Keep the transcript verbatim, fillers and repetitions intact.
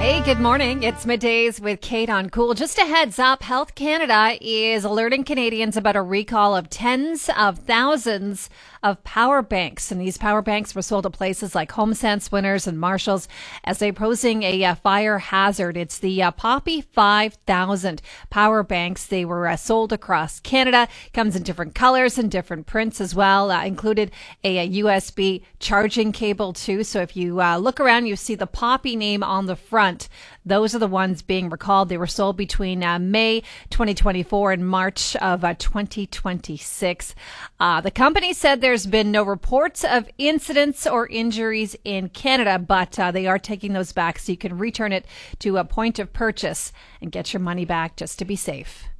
Hey, good morning. It's Middays with Kate on Cool. Just a heads up, Health Canada is alerting Canadians about a recall of tens of thousands of power banks. And these power banks were sold at places like HomeSense, Winners, and Marshalls as they're posing a uh, fire hazard. It's the uh, Poppy five thousand power banks. They were uh, sold across Canada. Comes in different colors and different prints as well. Uh, included a, a U S B charging cable too. So if you uh, look around, you see the Poppy name on the front. Those are the ones being recalled. They were sold between uh, May twenty twenty-four and March of uh, twenty twenty-six. Uh, the company said there's been no reports of incidents or injuries in Canada, but uh, they are taking those back so you can return it to a point of purchase and get your money back just to be safe.